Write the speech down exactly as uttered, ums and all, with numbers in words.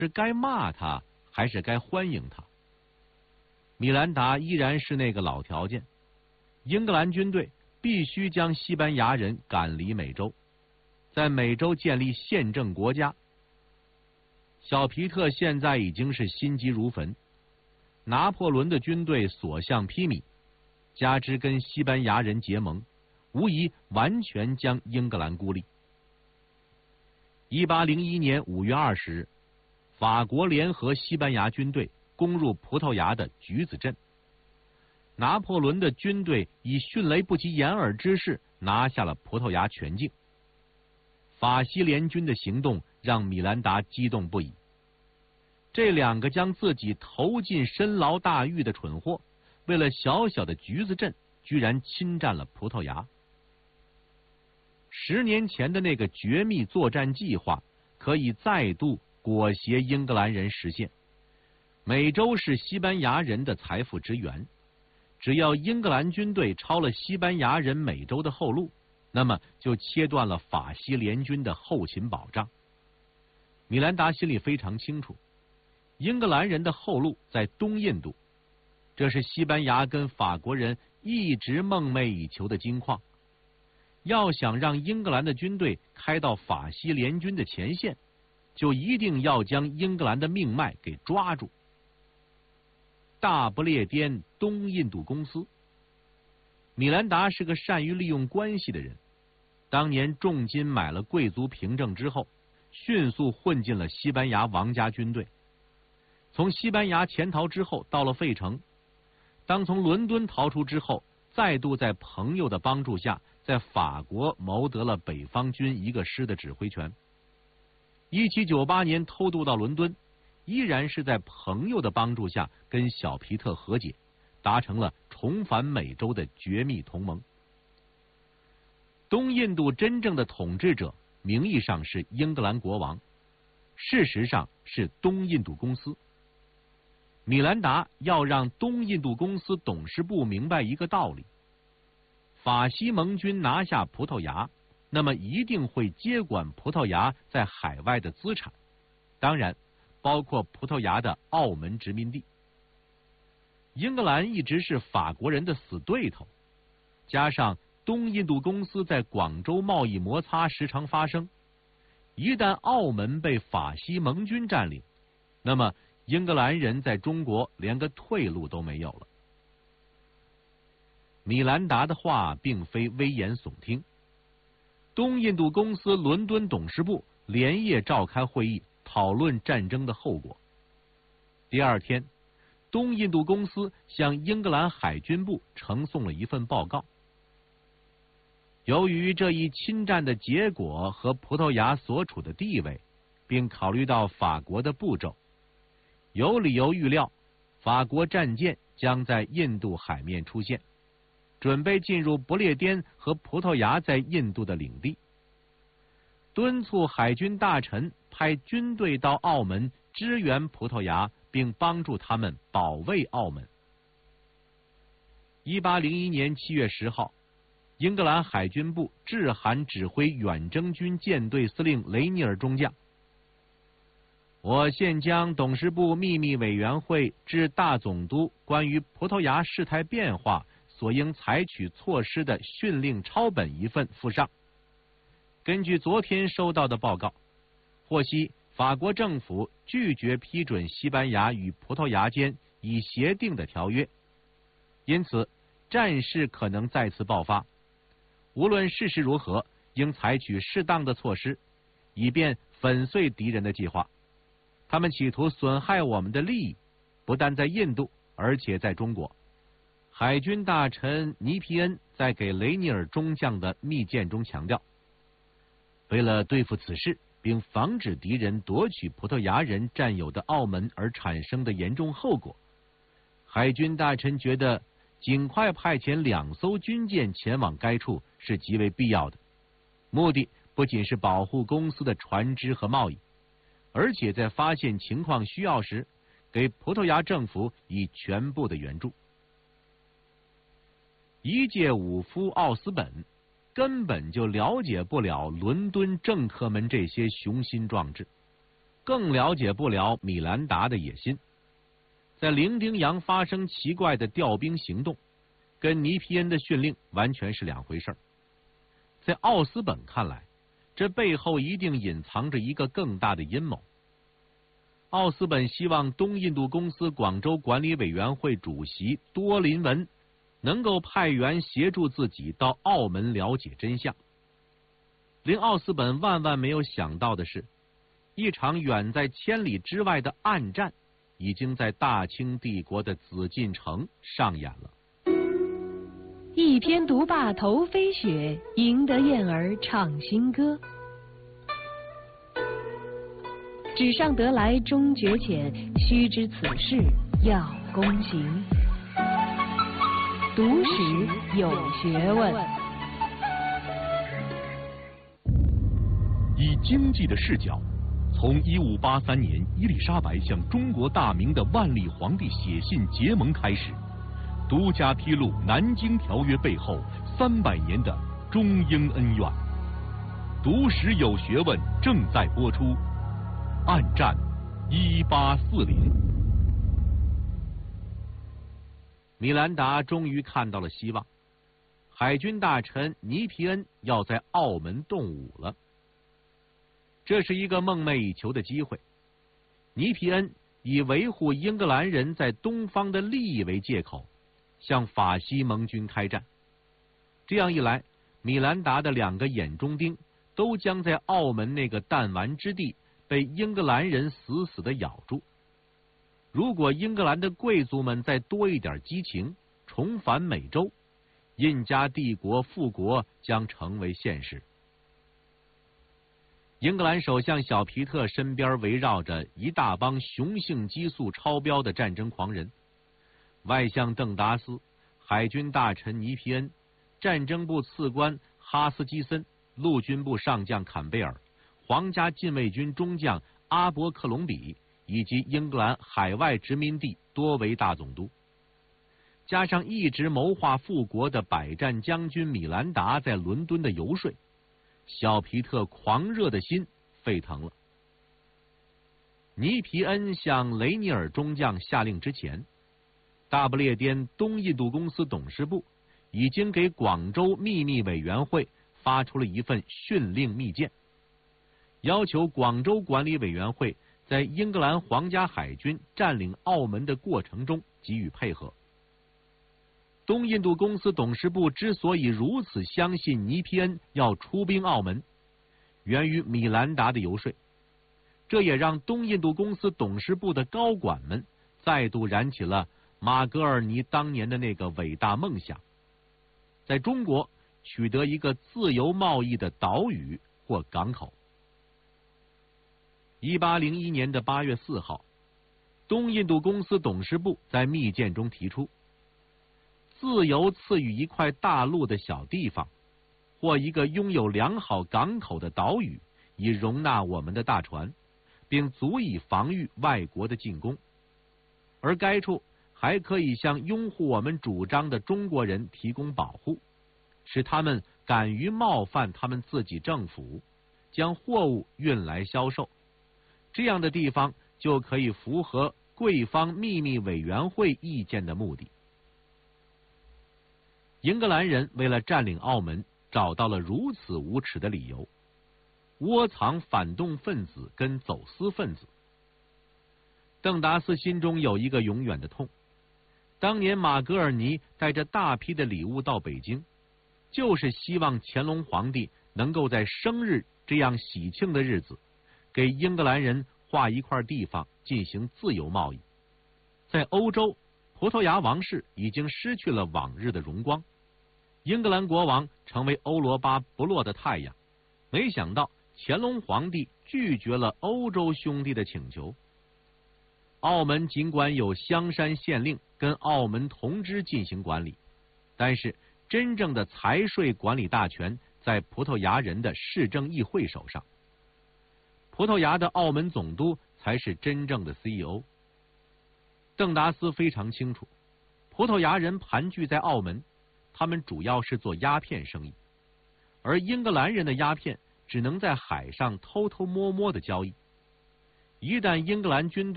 是该骂他还是该欢迎他？米兰达依然是那个老条件，英格兰军队必须将西班牙人赶离美洲，在美洲建立宪政国家。小皮特现在已经是心急如焚，拿破仑的军队所向披靡，加之跟西班牙人结盟，无疑完全将英格兰孤立。一八零一年五月二十日，法国联合西班牙军队攻入葡萄牙的橘子镇。拿破仑的军队以迅雷不及掩耳之势拿下了葡萄牙全境。法西联军的行动让米兰达激动不已。这两个将自己投进深牢大狱的蠢货，为了小小的橘子镇，居然侵占了葡萄牙。十年前的那个绝密作战计划，可以再度裹挟英格兰人实现。美洲是西班牙人的财富之源，只要英格兰军队抄了西班牙人美洲的后路，那么就切断了法西联军的后勤保障。米兰达心里非常清楚，英格兰人的后路在东印度，这是西班牙跟法国人一直梦寐以求的金矿。要想让英格兰的军队开到法西联军的前线，就一定要将英格兰的命脉给抓住。大不列颠东印度公司，米兰达是个善于利用关系的人。当年重金买了贵族凭证之后，迅速混进了西班牙王家军队。从西班牙潜逃之后，到了费城。当从伦敦逃出之后，再度在朋友的帮助下，在法国谋得了北方军一个师的指挥权。一七九八年偷渡到伦敦，依然是在朋友的帮助下跟小皮特和解，达成了重返美洲的绝密同盟。东印度真正的统治者名义上是英格兰国王，事实上是东印度公司。米兰达要让东印度公司董事部明白一个道理：法西盟军拿下葡萄牙，那么一定会接管葡萄牙在海外的资产，当然包括葡萄牙的澳门殖民地。英格兰一直是法国人的死对头，加上东印度公司在广州贸易摩擦时常发生，一旦澳门被法西盟军占领，那么英格兰人在中国连个退路都没有了。米兰达的话并非危言耸听。东印度公司伦敦董事部连夜召开会议，讨论战争的后果。第二天，东印度公司向英格兰海军部呈送了一份报告。由于这一侵占的结果和葡萄牙所处的地位，并考虑到法国的步骤，有理由预料法国战舰将在印度海面出现，准备进入不列颠和葡萄牙在印度的领地，敦促海军大臣派军队到澳门支援葡萄牙，并帮助他们保卫澳门。一八零一年七月十号，英格兰海军部致函指挥远征军舰队司令雷尼尔中将：我现将董事部秘密委员会致大总督关于葡萄牙事态变化所应采取措施的训令抄本一份附上。根据昨天收到的报告，获悉法国政府拒绝批准西班牙与葡萄牙间已协定的条约，因此战事可能再次爆发。无论事实如何，应采取适当的措施，以便粉碎敌人的计划。他们企图损害我们的利益，不但在印度，而且在中国。海军大臣尼皮恩在给雷尼尔中将的密件中强调，为了对付此事，并防止敌人夺取葡萄牙人占有的澳门而产生的严重后果，海军大臣觉得尽快派遣两艘军舰前往该处是极为必要的，目的不仅是保护公司的船只和贸易，而且在发现情况需要时，给葡萄牙政府以全部的援助。一介武夫奥斯本根本就了解不了伦敦政客们这些雄心壮志， 更了解不了米兰达的野心。在伶仃洋发生奇怪的调兵行动，跟尼皮恩的训令完全是两回事儿。在奥斯本看来，这背后一定隐藏着一个更大的阴谋。奥斯本希望东印度公司广州管理委员会主席多林文能够派员协助自己到澳门了解真相。令奥斯本万万没有想到的是，一场远在千里之外的暗战已经在大清帝国的紫禁城上演了。 一篇独霸头飞雪，赢得燕儿唱新歌。纸上得来终觉浅，须知此事要躬行。读史有学问。 以经济的视角，从一五八三年伊丽莎白向中国大明的万历皇帝写信结盟开始，独家披露南京条约背后三百年的中英恩怨。读史有学问正在播出。暗战一八四零。 米兰达终于看到了希望，海军大臣尼皮恩要在澳门动武了。这是一个梦寐以求的机会。尼皮恩以维护英格兰人在东方的利益为借口，向法西盟军开战。这样一来，米兰达的两个眼中钉都将在澳门那个弹丸之地被英格兰人死死地咬住。如果英格兰的贵族们再多一点激情，重返美洲，印加帝国复国将成为现实。英格兰首相小皮特身边围绕着一大帮雄性激素超标的战争狂人，外相邓达斯、海军大臣尼皮恩、战争部次官哈斯基森、陆军部上将坎贝尔、皇家禁卫军中将阿伯克隆比，以及英格兰海外殖民地多维大总督，加上一直谋划复国的百战将军米兰达在伦敦的游说，小皮特狂热的心沸腾了。尼皮恩向雷尼尔中将下令之前，大不列颠东印度公司董事部已经给广州秘密委员会发出了一份训令密件，要求广州管理委员会在英格兰皇家海军占领澳门的过程中给予配合。东印度公司董事部之所以如此相信尼皮恩要出兵澳门，源于米兰达的游说，这也让东印度公司董事部的高管们再度燃起了马格尔尼当年的那个伟大梦想，在中国取得一个自由贸易的岛屿或港口。一八零一年的八月四号，东印度公司董事部在密件中提出，自由赐予一块大陆的小地方，或一个拥有良好港口的岛屿，以容纳我们的大船，并足以防御外国的进攻。而该处还可以向拥护我们主张的中国人提供保护，使他们敢于冒犯他们自己政府，将货物运来销售。这样的地方就可以符合贵方秘密委员会意见的目的。英格兰人为了占领澳门，找到了如此无耻的理由，窝藏反动分子跟走私分子。邓达斯心中有一个永远的痛，当年马格尔尼带着大批的礼物到北京，就是希望乾隆皇帝能够在生日这样喜庆的日子，给英格兰人划一块地方进行自由贸易。在欧洲，葡萄牙王室已经失去了往日的荣光，英格兰国王成为欧罗巴不落的太阳。没想到乾隆皇帝拒绝了欧洲兄弟的请求。澳门尽管有香山县令跟澳门同知进行管理，但是真正的财税管理大权在葡萄牙人的市政议会手上。葡萄牙的澳门总督才是真正的 C E O。 邓达斯非常清楚，葡萄牙人盘踞在澳门，他们主要是做鸦片生意，而英格兰人的鸦片只能在海上偷偷摸摸的交易。 一旦英格兰军队